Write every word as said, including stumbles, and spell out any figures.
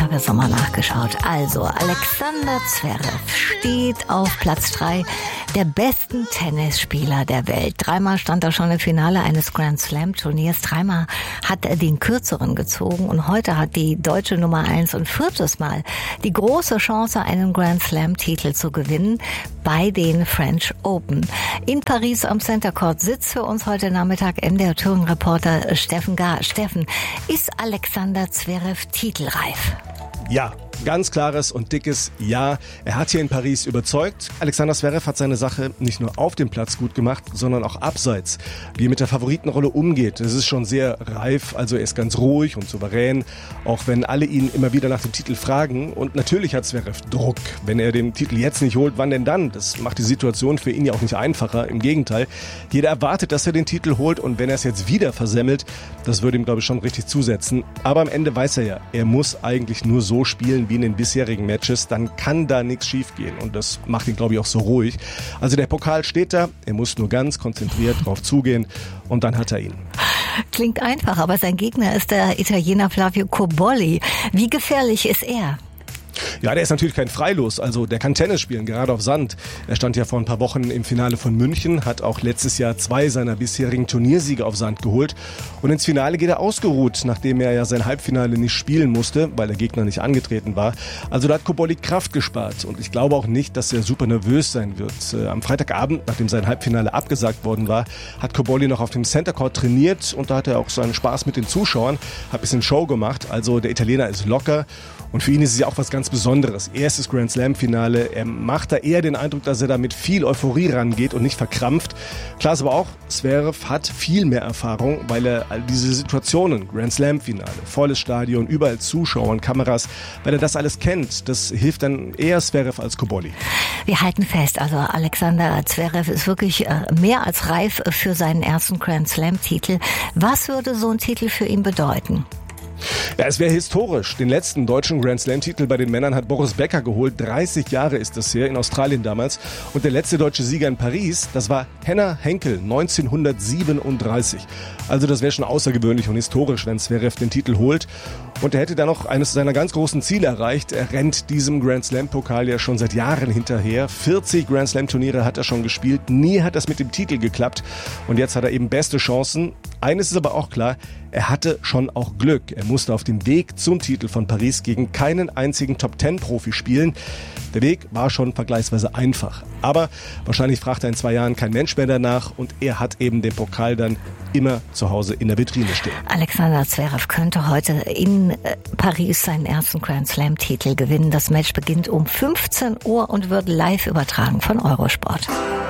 habe jetzt nochmal nachgeschaut. Also, Alexander Zverev steht auf Platz drei der besten Tennisspieler der Welt. Dreimal stand er schon im Finale eines Grand Slam Turniers. Dreimal hat er den kürzeren gezogen. Und heute hat die deutsche Nummer eins und viertes Mal die große Chance, einen Grand Slam Titel zu gewinnen bei den French Open. In Paris am Center Court sitzt für uns heute Nachmittag M D R-Touring-Reporter Steffen Gahr. Steffen, ist Alexander Zverev titelreif? Ja, ganz klares und dickes Ja. Er hat hier in Paris überzeugt. Alexander Zverev hat seine Sache nicht nur auf dem Platz gut gemacht, sondern auch abseits. Wie er mit der Favoritenrolle umgeht, das ist schon sehr reif. Also er ist ganz ruhig und souverän, auch wenn alle ihn immer wieder nach dem Titel fragen. Und natürlich hat Zverev Druck. Wenn er den Titel jetzt nicht holt, wann denn dann? Das macht die Situation für ihn ja auch nicht einfacher. Im Gegenteil, jeder erwartet, dass er den Titel holt. Und wenn er es jetzt wieder versemmelt, das würde ihm, glaube ich, schon richtig zusetzen. Aber am Ende weiß er ja, er muss eigentlich nur so spielen wie in den bisherigen Matches, dann kann da nichts schiefgehen. Und das macht ihn, glaube ich, auch so ruhig. Also der Pokal steht da, er muss nur ganz konzentriert drauf zugehen und dann hat er ihn. Klingt einfach, aber sein Gegner ist der Italiener Flavio Cobolli. Wie gefährlich ist er? Ja, der ist natürlich kein Freilos, also der kann Tennis spielen, gerade auf Sand. Er stand ja vor ein paar Wochen im Finale von München, hat auch letztes Jahr zwei seiner bisherigen Turniersiege auf Sand geholt. Und ins Finale geht er ausgeruht, nachdem er ja sein Halbfinale nicht spielen musste, weil der Gegner nicht angetreten war. Also da hat Cobolli Kraft gespart und ich glaube auch nicht, dass er super nervös sein wird. Am Freitagabend, nachdem sein Halbfinale abgesagt worden war, hat Cobolli noch auf dem Center Court trainiert und da hat er auch seinen Spaß mit den Zuschauern, hat ein bisschen Show gemacht. Also der Italiener ist locker. Und für ihn ist es ja auch was ganz Besonderes. Erstes Grand Slam-Finale. Er macht da eher den Eindruck, dass er da mit viel Euphorie rangeht und nicht verkrampft. Klar ist aber auch, Zverev hat viel mehr Erfahrung, weil er all diese Situationen, Grand Slam-Finale, volles Stadion, überall Zuschauer und Kameras, weil er das alles kennt. Das hilft dann eher Zverev als Cobolli. Wir halten fest, also Alexander Zverev ist wirklich mehr als reif für seinen ersten Grand Slam-Titel. Was würde so ein Titel für ihn bedeuten? Ja, es wäre historisch. Den letzten deutschen Grand Slam-Titel bei den Männern hat Boris Becker geholt. dreißig Jahre ist das her, in Australien damals. Und der letzte deutsche Sieger in Paris, das war Henner Henkel, neunzehnhundertsiebenunddreißig. Also das wäre schon außergewöhnlich und historisch, wenn Zverev den Titel holt. Und er hätte dann noch eines seiner ganz großen Ziele erreicht. Er rennt diesem Grand Slam-Pokal ja schon seit Jahren hinterher. vierzig Grand Slam-Turniere hat er schon gespielt. Nie hat das mit dem Titel geklappt. Und jetzt hat er eben beste Chancen. Eines ist aber auch klar, er hatte schon auch Glück. Er musste auf dem Weg zum Titel von Paris gegen keinen einzigen Top-Ten-Profi spielen. Der Weg war schon vergleichsweise einfach. Aber wahrscheinlich fragt er in zwei Jahren kein Mensch mehr danach und er hat eben den Pokal dann immer zu Hause in der Vitrine stehen. Alexander Zverev könnte heute in Paris seinen ersten Grand Slam-Titel gewinnen. Das Match beginnt um fünfzehn Uhr und wird live übertragen von Eurosport.